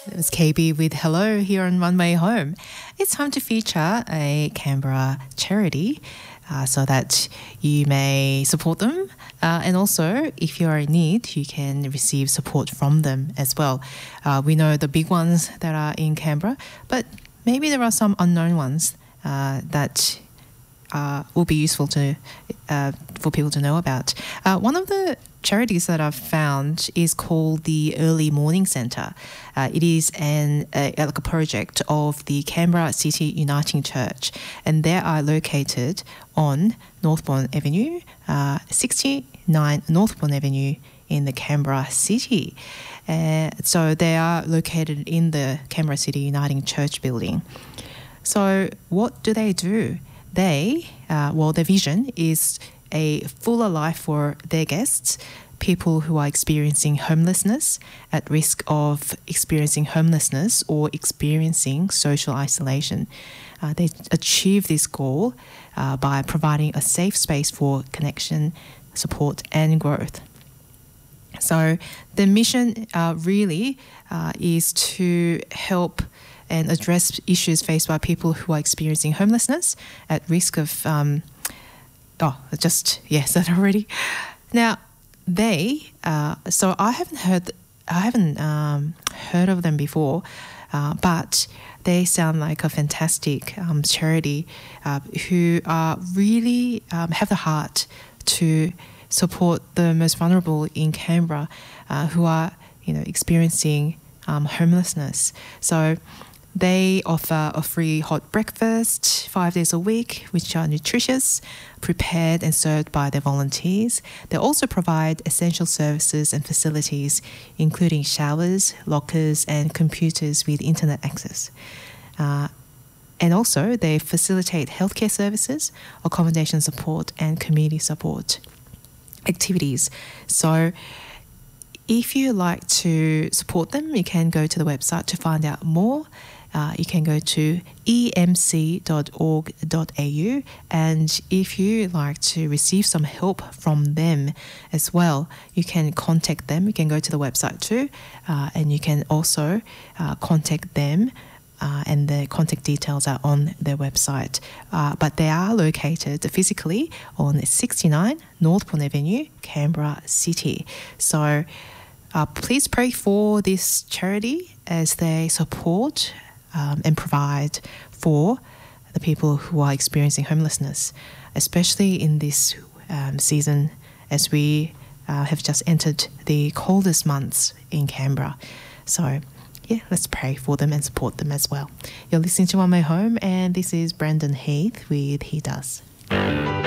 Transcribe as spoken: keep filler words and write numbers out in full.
It was K B with Hello here on One Way Home. It's time to feature a Canberra charity uh, so that you may support them. Uh, and also, if you are in need, you can receive support from them as well. Uh, we know the big ones that are in Canberra, but maybe there are some unknown ones uh, that uh, will be useful to uh, for people to know about. Uh, one of the charities that I've found is called the Early Morning Centre. Uh, it is an a, like a project of the Canberra City Uniting Church, and they are located on Northbourne Avenue, uh, sixty-nine Northbourne Avenue in the Canberra City. Uh, so they are located in the Canberra City Uniting Church building. So what do they do? They, uh, well, their vision is a fuller life for their guests, people who are experiencing homelessness, at risk of experiencing homelessness or experiencing social isolation. Uh, they achieve this goal uh, by providing a safe space for connection, support and growth. So the mission uh, really uh, is to help and address issues faced by people who are experiencing homelessness, at risk of um, Oh, just, yes, that already. Now, they, uh, so I haven't heard, I haven't um, heard of them before, uh, but they sound like a fantastic um, charity uh, who are really um, have the heart to support the most vulnerable in Canberra uh, who are, you know, experiencing um, homelessness. So they offer a free hot breakfast five days a week, which are nutritious, prepared and served by their volunteers. They also provide essential services and facilities, including showers, lockers, and computers with internet access. Uh, and also, they facilitate healthcare services, accommodation support, and community support activities. So, if you like to support them, you can go to the website to find out more. Uh, you can go to e m c dot org dot a u, and if you like to receive some help from them as well, you can contact them. You can go to the website too, uh, and you can also uh, contact them, uh, and the contact details are on their website. Uh, but they are located physically on sixty-nine Northbourne Avenue, Canberra City. So uh, please pray for this charity as they support Um, and provide for the people who are experiencing homelessness, especially in this um, season as we uh, have just entered the coldest months in Canberra. So, yeah, let's pray for them and support them as well. You're listening to One Way Home, and this is Brandon Heath with He Does.